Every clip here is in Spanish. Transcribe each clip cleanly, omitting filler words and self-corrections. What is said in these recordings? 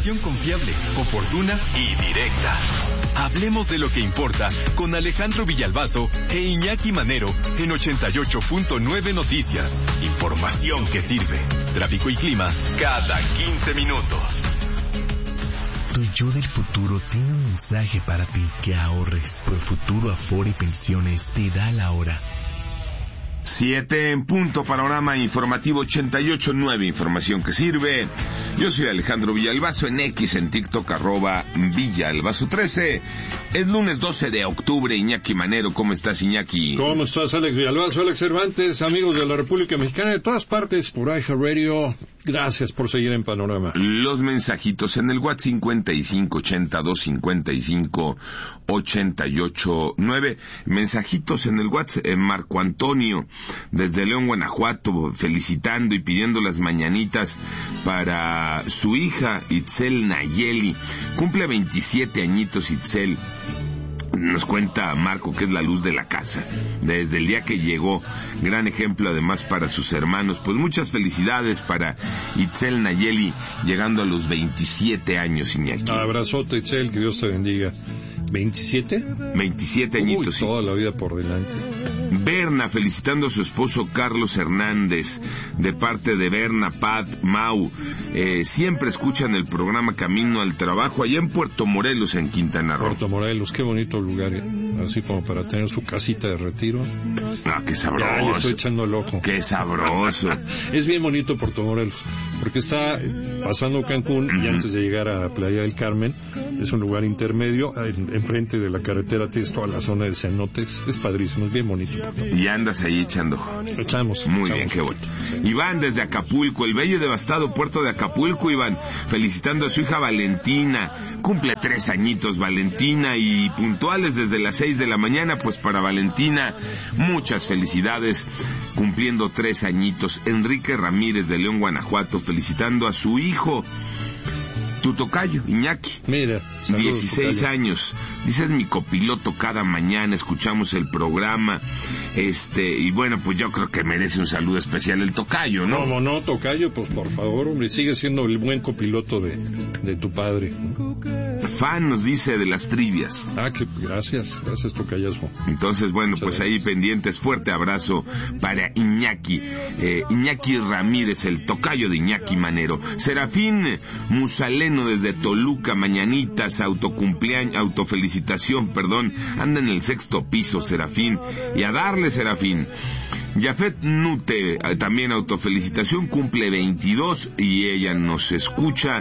Información confiable, oportuna y directa. Hablemos de lo que importa con Alejandro Villalbazo e Iñaki Manero en 88.9 Noticias. Información que sirve. Tráfico y clima cada 15 minutos. Tu yo del futuro tiene un mensaje para ti: que ahorres. Profuturo Afore Pensiones te da la hora. 7 en punto, panorama informativo 88.9, información que sirve. Yo soy Alejandro Villalbazo, en X, en TikTok, @Villalbazo13. Es lunes 12 de octubre, Iñaki Manero, ¿cómo estás, Iñaki? ¿Cómo estás, Alex Villalbazo, Alex Cervantes, amigos de la República Mexicana, de todas partes, por iHeartRadio? Gracias por seguir en Panorama. Los mensajitos en el WhatsApp 5580-255-88.9. Mensajitos en el WhatsApp, Marco Antonio, desde León, Guanajuato, felicitando y pidiendo las mañanitas para su hija Itzel Nayeli. Cumple 27 añitos Itzel. Nos cuenta Marco que es la luz de la casa desde el día que llegó, gran ejemplo además para sus hermanos. Pues muchas felicidades para Itzel Nayeli, llegando a los 27 años, Iñaki. Abrazote, Itzel, que Dios te bendiga. ¿27? 27 añitos. Uy, toda la vida por delante. Berna, felicitando a su esposo Carlos Hernández, de parte de Berna, Pat, Mau. Siempre escuchan el programa Camino al Trabajo, allá en Puerto Morelos, en Quintana Roo. Puerto Morelos, qué bonito lugar, así como para tener su casita de retiro. Ah, qué sabroso. Ya le estoy echando el ojo. Qué sabroso. Es bien bonito Puerto Morelos, porque está pasando Cancún y antes de llegar a Playa del Carmen, es un lugar intermedio, enfrente de la carretera tienes toda la zona de cenotes, es padrísimo, es bien bonito. Y andas ahí echando. Echamos. Muy bien, qué bueno. Iván desde Acapulco, el bello y devastado puerto de Acapulco, Iván, felicitando a su hija Valentina. Cumple 3 añitos Valentina, y puntuales desde las 6 de la mañana, pues para Valentina, muchas felicidades, cumpliendo 3 añitos. Enrique Ramírez de León, Guanajuato, felicitando a su hijo, tu tocayo, Iñaki. Mira, saludos, 16 tocayo. años. Dices mi copiloto cada mañana, escuchamos el programa, y bueno, pues yo creo que merece un saludo especial el tocayo, ¿no? ¿Cómo no, tocayo? Pues por favor, hombre, sigue siendo el buen copiloto de tu padre. Fan nos dice de las trivias. Ah, que gracias, tocayazo. Entonces, bueno, Muchas pues gracias. ahí pendientes, fuerte abrazo para Iñaki. Iñaki Ramírez, el tocayo de Iñaki Manero. Serafín Musaleno desde Toluca, mañanitas, autofelicitación, anda en el 6º piso, Serafín, y a darle, Serafín. Yafet Nute, también autofelicitación, cumple 22 y ella nos escucha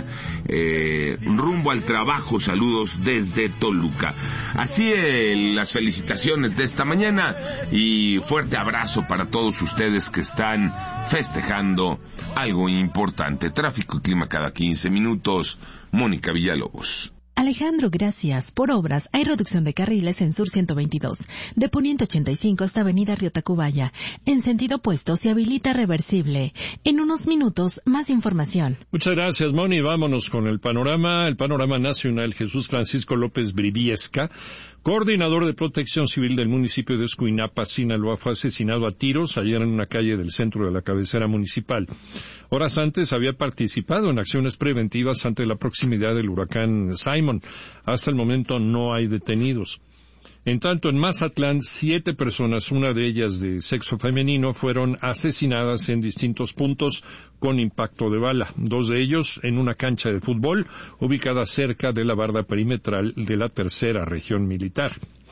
rumbo al trabajo, saludos desde Toluca. Así las felicitaciones de esta mañana, y fuerte abrazo para todos ustedes que están festejando algo importante. Tráfico y clima cada 15 minutos. Mónica Villalobos. Alejandro, gracias. Por obras, hay reducción de carriles en Sur 122, de Poniente 85 hasta Avenida Río Tacubaya. En sentido opuesto se habilita reversible. En unos minutos, más información. Muchas gracias, Moni. Vámonos con el panorama nacional. Jesús Francisco López Briviesca, coordinador de Protección Civil del municipio de Escuinapa, Sinaloa, fue asesinado a tiros ayer en una calle del centro de la cabecera municipal. Horas antes había participado en acciones preventivas ante la proximidad del huracán Simon. Hasta el momento no hay detenidos. En tanto, en Mazatlán, 7 personas, una de ellas de sexo femenino, fueron asesinadas en distintos puntos con impacto de bala. 2 de ellos en una cancha de fútbol ubicada cerca de la barda perimetral de la 3ª región militar.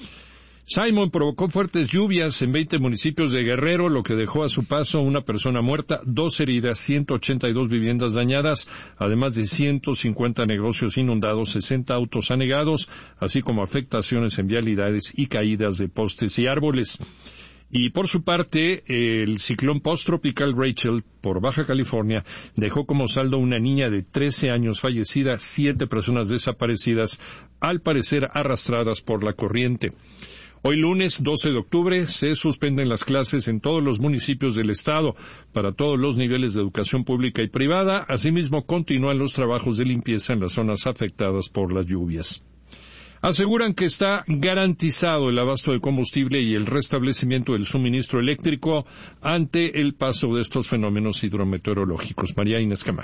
Simon provocó fuertes lluvias en 20 municipios de Guerrero, lo que dejó a su paso una persona muerta, 2 heridas, 182 viviendas dañadas, además de 150 negocios inundados, 60 autos anegados, así como afectaciones en vialidades y caídas de postes y árboles. Y por su parte, el ciclón posttropical Rachel por Baja California dejó como saldo una niña de 13 años fallecida, 7 personas desaparecidas, al parecer arrastradas por la corriente. Hoy lunes 12 de octubre se suspenden las clases en todos los municipios del estado para todos los niveles de educación pública y privada. Asimismo, continúan los trabajos de limpieza en las zonas afectadas por las lluvias. Aseguran que está garantizado el abasto de combustible y el restablecimiento del suministro eléctrico ante el paso de estos fenómenos hidrometeorológicos. María Inés Camacho.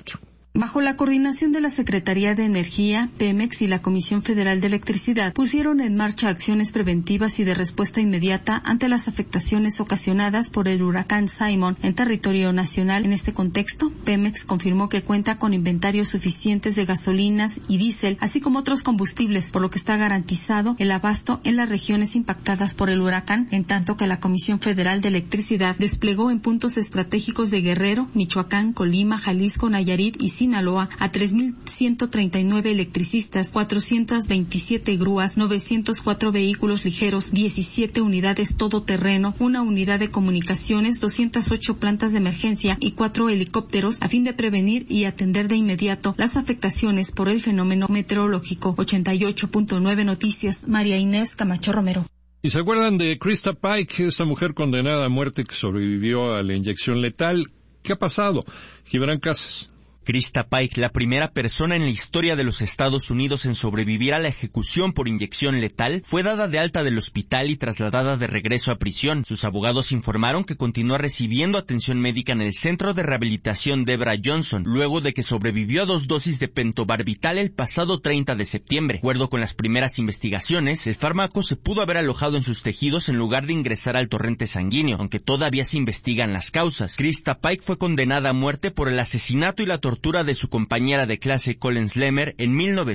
Bajo la coordinación de la Secretaría de Energía, Pemex y la Comisión Federal de Electricidad pusieron en marcha acciones preventivas y de respuesta inmediata ante las afectaciones ocasionadas por el huracán Simon en territorio nacional. En este contexto, Pemex confirmó que cuenta con inventarios suficientes de gasolinas y diésel, así como otros combustibles, por lo que está garantizado el abasto en las regiones impactadas por el huracán, en tanto que la Comisión Federal de Electricidad desplegó en puntos estratégicos de Guerrero, Michoacán, Colima, Jalisco, Nayarit y Sinaloa a 3.139 electricistas, 427 grúas, 904 vehículos ligeros, 17 unidades todoterreno, una unidad de comunicaciones, 208 plantas de emergencia y 4 helicópteros a fin de prevenir y atender de inmediato las afectaciones por el fenómeno meteorológico. 88.9 Noticias, María Inés Camacho Romero. ¿Y se acuerdan de Krista Pike, esta mujer condenada a muerte que sobrevivió a la inyección letal? ¿Qué ha pasado? Gibran Casas. Krista Pike, la primera persona en la historia de los Estados Unidos en sobrevivir a la ejecución por inyección letal, fue dada de alta del hospital y trasladada de regreso a prisión. Sus abogados informaron que continúa recibiendo atención médica en el Centro de Rehabilitación Debra Johnson, luego de que sobrevivió a 2 dosis de pentobarbital el pasado 30 de septiembre. De acuerdo con las primeras investigaciones, el fármaco se pudo haber alojado en sus tejidos en lugar de ingresar al torrente sanguíneo, aunque todavía se investigan las causas. Krista Pike fue condenada a muerte por el asesinato y la tortura de su compañera de clase Collins Lemmer en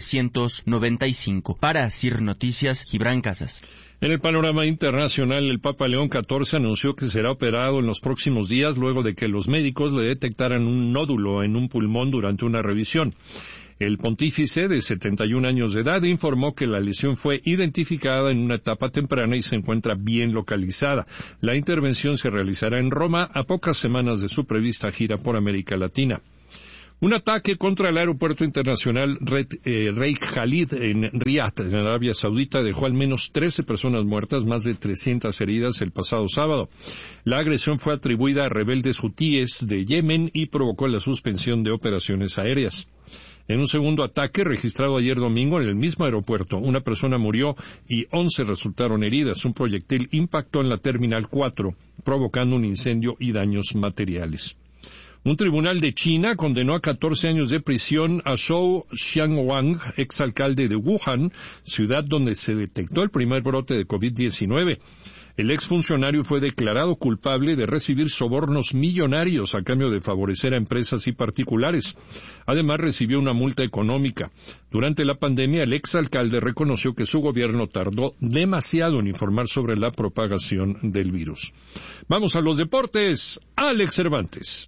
1995. Para CIR Noticias, Gibran Casas. En el panorama internacional, el Papa León XIV anunció que será operado en los próximos días luego de que los médicos le detectaran un nódulo en un pulmón durante una revisión. El pontífice, de 71 años de edad, informó que la lesión fue identificada en una etapa temprana y se encuentra bien localizada. La intervención se realizará en Roma a pocas semanas de su prevista gira por América Latina. Un ataque contra el aeropuerto internacional Rey Khalid en Riad, en Arabia Saudita, dejó al menos 13 personas muertas, más de 300 heridas el pasado sábado. La agresión fue atribuida a rebeldes hutíes de Yemen y provocó la suspensión de operaciones aéreas. En un segundo ataque registrado ayer domingo en el mismo aeropuerto, una persona murió y 11 resultaron heridas. Un proyectil impactó en la Terminal 4, provocando un incendio y daños materiales. Un tribunal de China condenó a 14 años de prisión a Zhou Xiangwang, exalcalde de Wuhan, ciudad donde se detectó el primer brote de COVID-19. El exfuncionario fue declarado culpable de recibir sobornos millonarios a cambio de favorecer a empresas y particulares. Además, recibió una multa económica. Durante la pandemia, el exalcalde reconoció que su gobierno tardó demasiado en informar sobre la propagación del virus. Vamos a los deportes. Alex Cervantes.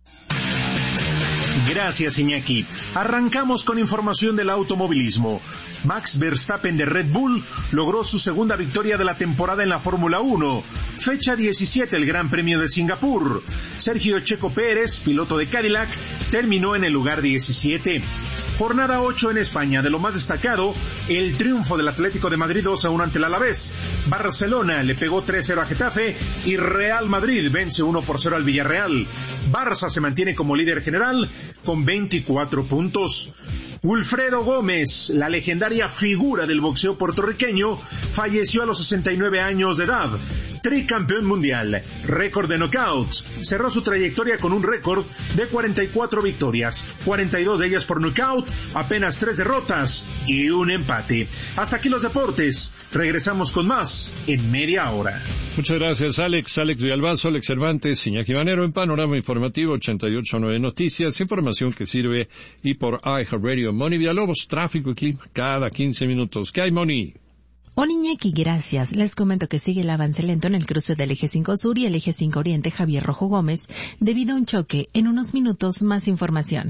Gracias, Iñaki. Arrancamos con información del automovilismo. Max Verstappen de Red Bull logró su segunda victoria de la temporada en la Fórmula 1. Fecha 17, el Gran Premio de Singapur. Sergio Checo Pérez, piloto de Cadillac, terminó en el lugar 17. Jornada 8 en España. De lo más destacado, el triunfo del Atlético de Madrid 2-1 ante el Alavés. Barcelona le pegó 3-0 a Getafe y Real Madrid vence 1-0 al Villarreal. Barça se mantiene como líder general con 24 puntos. Wilfredo Gómez, la legendaria figura del boxeo puertorriqueño, falleció a los 69 años de edad. Tricampeón mundial, récord de knockouts. Cerró su trayectoria con un récord de 44 victorias, 42 de ellas por knockout, apenas 3 derrotas y un empate. Hasta aquí los deportes. Regresamos con más en media hora. Muchas gracias, Alex Villalbazo, Alex Cervantes, Iñaki Manero en Panorama Informativo 88.9 Noticias, información que sirve y por iHeartRadio. Moni Villalobos, tráfico y clima cada 15 minutos. ¿Qué hay, Moni? Iñaki, gracias. Les comento que sigue el avance lento en el cruce del Eje 5 Sur y el Eje 5 Oriente Javier Rojo Gómez debido a un choque. En unos minutos, más información.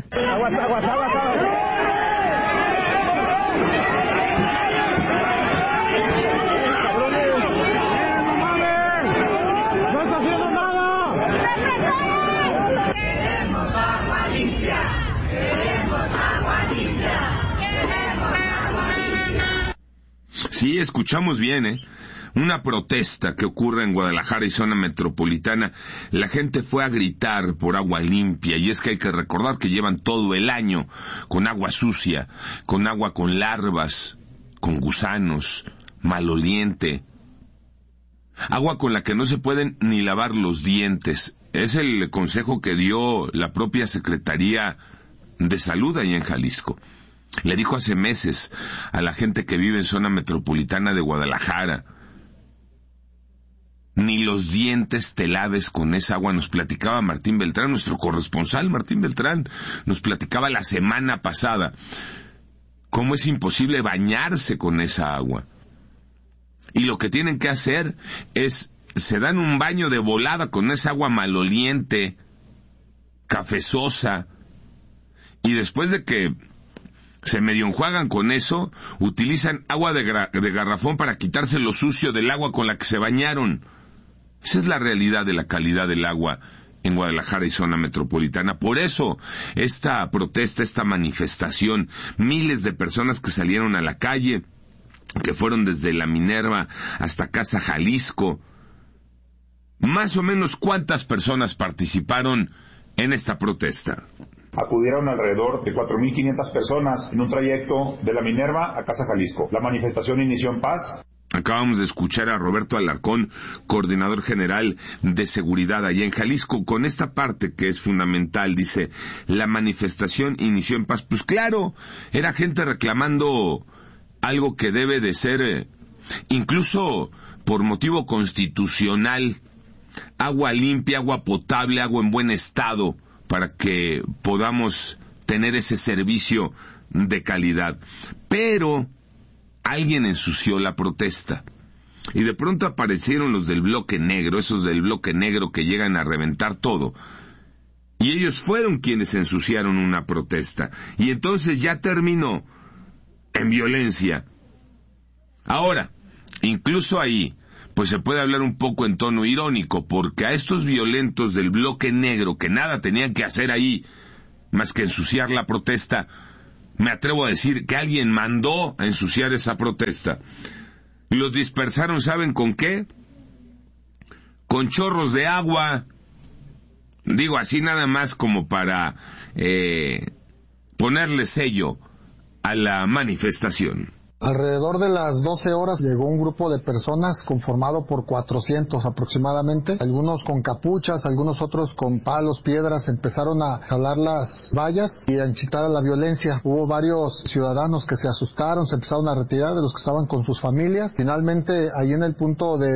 Sí, escuchamos bien, una protesta que ocurre en Guadalajara y zona metropolitana. La gente fue a gritar por agua limpia, y es que hay que recordar que llevan todo el año con agua sucia, con agua con larvas, con gusanos, maloliente, agua con la que no se pueden ni lavar los dientes. Es el consejo que dio la propia Secretaría de salud ahí en Jalisco. Le dijo hace meses a la gente que vive en zona metropolitana de Guadalajara: ni los dientes te laves con esa agua. Nos platicaba Martín Beltrán, nuestro corresponsal Martín Beltrán, nos platicaba la semana pasada cómo es imposible bañarse con esa agua. Y lo que tienen que hacer es, se dan un baño de volada con esa agua maloliente, cafezosa, y después de que se medio enjuagan con eso, utilizan agua de garrafón para quitarse lo sucio del agua con la que se bañaron. Esa es la realidad de la calidad del agua en Guadalajara y zona metropolitana. Por eso, esta protesta, esta manifestación, miles de personas que salieron a la calle, que fueron desde la Minerva hasta Casa Jalisco. Más o menos, ¿cuántas personas participaron en esta protesta? Acudieron alrededor de 4.500 personas en un trayecto de la Minerva a Casa Jalisco. La manifestación inició en paz. Acabamos de escuchar a Roberto Alarcón, coordinador general de seguridad allá en Jalisco, con esta parte que es fundamental. Dice, la manifestación inició en paz. Pues claro, era gente reclamando algo que debe de ser, incluso por motivo constitucional, agua limpia, agua potable, agua en buen estado, para que podamos tener ese servicio de calidad. Pero alguien ensució la protesta. Y de pronto aparecieron los del bloque negro, esos del bloque negro que llegan a reventar todo. Y ellos fueron quienes ensuciaron una protesta. Y entonces ya terminó en violencia. Ahora, incluso ahí, pues se puede hablar un poco en tono irónico, porque a estos violentos del bloque negro, que nada tenían que hacer ahí, más que ensuciar la protesta, me atrevo a decir que alguien mandó a ensuciar esa protesta. Los dispersaron, ¿saben con qué? Con chorros de agua. Digo, así nada más como para ponerle sello a la manifestación. Alrededor de las 12 horas llegó un grupo de personas conformado por 400 aproximadamente, algunos con capuchas, algunos otros con palos, piedras, empezaron a jalar las vallas y a incitar a la violencia. Hubo varios ciudadanos que se asustaron, se empezaron a retirar de los que estaban con sus familias. Finalmente, ahí en el punto de